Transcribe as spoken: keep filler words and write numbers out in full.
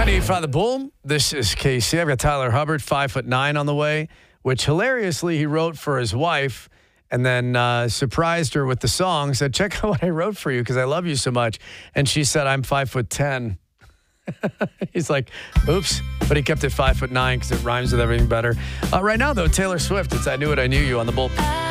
ninety-eight point five The Bull. This is K C. I've got Tyler Hubbard, five foot nine on the way, which hilariously he wrote for his wife and then uh, surprised her with the song. Said, check out what I wrote for you because I love you so much. And she said, I'm five foot ten. He's like, oops. But he kept it five foot nine because it rhymes with everything better. Uh, right now, though, Taylor Swift, it's I Knew It, I Knew You on The Bull.